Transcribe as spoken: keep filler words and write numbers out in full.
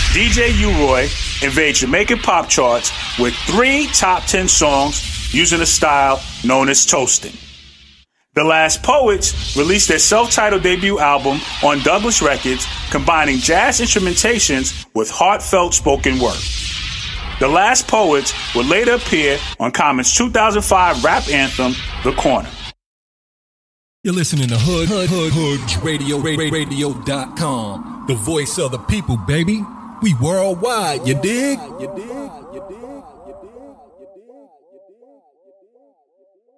D J U-Roy invades Jamaican pop charts with three top ten songs using a style known as toasting. The Last Poets released their self-titled debut album on Douglas Records, combining jazz instrumentations with heartfelt spoken word. The Last Poets would later appear on Common's two thousand five rap anthem, The Corner. You're listening to Hood, Hood, Hood, Hood Radio, radio dot com. The voice of the people, baby. We worldwide, you dig? You dig? You dig?